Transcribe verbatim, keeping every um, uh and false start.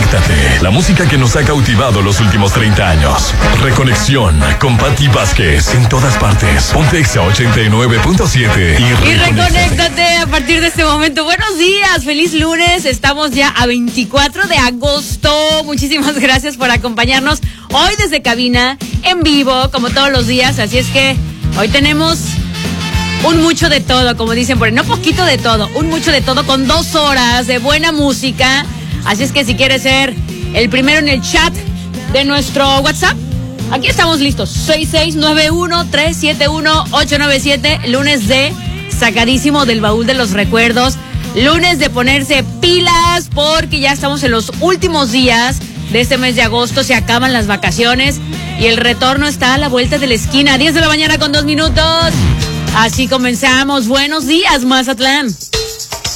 Conéctate. La música que nos ha cautivado los últimos treinta años. Reconexión con Patti Vázquez en todas partes. Ponte Exa ochenta y nueve punto siete. Y, y reconéctate a partir de este momento. Buenos días, feliz lunes. Estamos ya a veinticuatro de agosto. Muchísimas gracias por acompañarnos hoy desde cabina, en vivo, como todos los días. Así es que hoy tenemos un mucho de todo, como dicen por ahí. No poquito de todo, un mucho de todo con dos horas de buena música. Así es que si quieres ser el primero en el chat de nuestro WhatsApp, aquí estamos listos. seis seis nueve uno, tres siete uno, ocho nueve siete. Lunes de sacadísimo del baúl de los recuerdos. Lunes de ponerse pilas porque ya estamos en los últimos días de este mes de agosto. Se acaban las vacaciones y el retorno está a la vuelta de la esquina. diez de la mañana con dos minutos. Así comenzamos. Buenos días, Mazatlán.